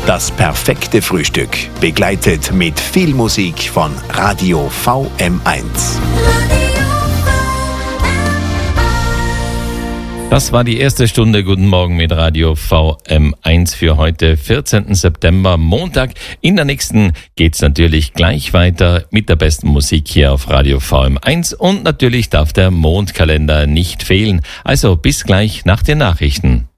Das perfekte Frühstück, begleitet mit viel Musik von Radio VM1. Das war die erste Stunde. Guten Morgen mit Radio VM1 für heute, 14. September, Montag. In der nächsten geht's natürlich gleich weiter mit der besten Musik hier auf Radio VM1. Und natürlich darf der Mondkalender nicht fehlen. Also bis gleich nach den Nachrichten.